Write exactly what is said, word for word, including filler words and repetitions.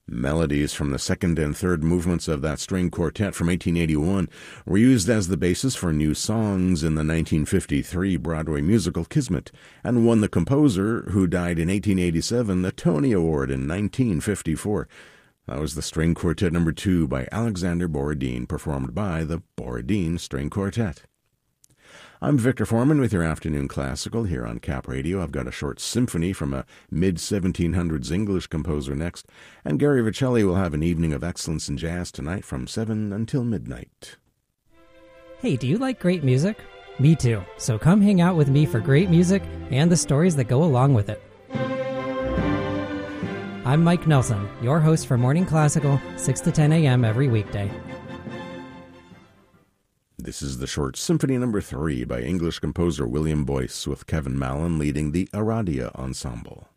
Melodies from the second and third movements of that string quartet from eighteen eighty-one were used as the basis for new songs in the nineteen fifty-three Broadway musical Kismet, and won the composer, who died in eighteen eighty-seven, the Tony Award in nineteen fifty-four. That was the String Quartet number two by Alexander Borodin, performed by the Borodin String Quartet. I'm Victor Foreman with your Afternoon Classical here on Cap Radio. I've got a short symphony from a mid seventeen hundreds English composer next, and Gary Vicelli will have an evening of excellence in jazz tonight from seven until midnight. Hey, do you like great music? Me too. So come hang out with me for great music and the stories that go along with it. I'm Mike Nelson, your host for Morning Classical, six to ten a.m. every weekday. This is the short symphony number three by English composer William Boyce, with Kevin Mallon leading the Aradia Ensemble.